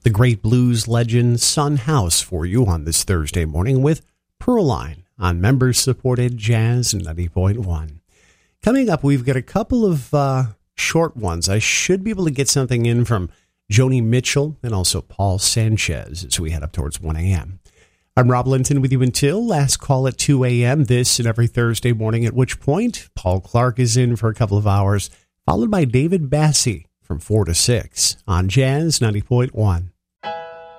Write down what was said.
the great blues legend Son House for you on this Thursday morning with Pearline on members-supported Jazz 90.1. Coming up, we've got a couple of short ones. I should be able to get something in from Joni Mitchell and also Paul Sanchez as we head up towards 1 a.m. I'm Rob Linton with you until last call at 2 a.m. this and every Thursday morning, at which point Paul Clark is in for a couple of hours, followed by David Bassie from 4 to 6 on Jazz 90.1.